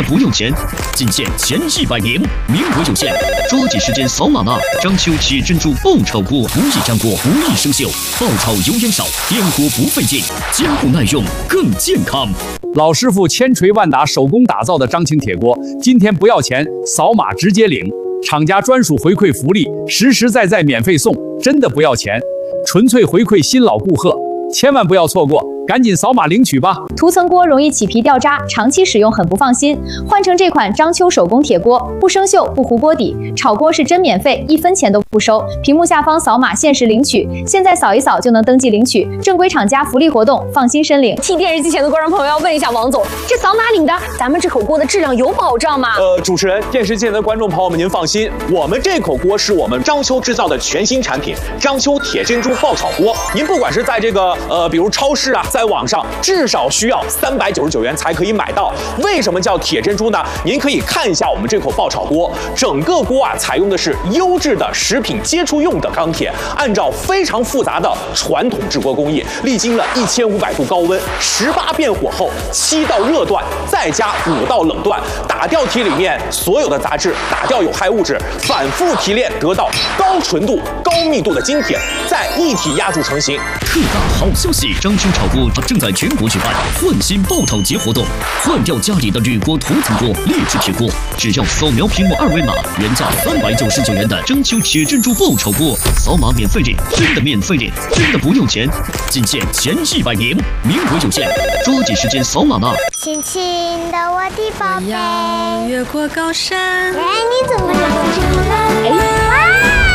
不用钱，仅限前100名，名额有限，抓紧时间扫码吧！章丘铁珍珠爆炒锅，不易粘锅，不易生锈，爆炒油烟少，颠锅不费劲，坚固耐用，更健康。 老师傅千锤万打手工打造的章青铁锅，今天不要钱，扫码直接领，厂家专属回馈福利，实实在在免费送，真的不要钱，纯粹回馈新老顾客，千万不要错过。赶紧扫码领取吧！ 涂层锅容易起皮掉渣，长期使用很不放心。换成这款章丘手工铁锅，不生锈，不糊锅底，炒锅是真免费，1分钱都不收。屏幕下方扫码限时领取，现在扫一扫就能登记领取，正规厂家福利活动，放心申领。 替电视机前的观众朋友要问一下王总，这扫码领的，咱们这口锅的质量有保障吗？ 主持人，电视机前的观众朋友们，您放心，我们这口锅是我们章丘制造的全新产品——章丘铁珍珠爆炒锅。您不管是在这个比如超市啊，在网上，至少需要399元才可以买到。为什么叫铁珍珠呢？您可以看一下我们这口爆炒锅，整个锅啊采用的是优质的食品接触用的钢铁，按照非常复杂的传统制锅工艺，历经了1500度高温，18遍火候，7道热锻，再加5道冷锻，打掉铁里面所有的杂质，打掉有害物质，反复提炼得到高纯度、高密度的精铁，再一体压铸成型。 特大好消息！章丘炒锅正在全国举办换新爆炒节活动，换掉家里的铝锅、涂层锅、劣质铁锅，只要扫描屏幕2维码，原价399元的章丘铁珍珠爆炒锅，扫码免费领，真的免费领，真的不用钱，仅限前100名，名额有限，抓紧时间扫码吧！ 亲亲的我的宝贝， 我要越过高山。 哎，你怎么这么了？哎。